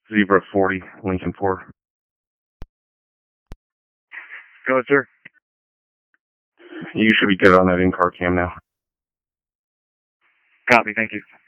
Zebra 40, Lincoln 4. Go ahead, sir. You should be good on that in-car cam now. Copy, thank you.